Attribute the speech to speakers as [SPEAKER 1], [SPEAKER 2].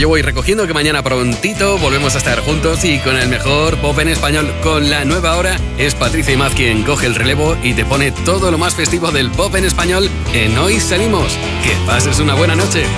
[SPEAKER 1] yo voy recogiendo que mañana prontito volvemos a estar juntos y con el mejor pop en español. Con la nueva hora es Patricia Imaz quien coge el relevo y te pone todo lo más festivo del pop en español en Hoy Salimos. Que pases una buena noche.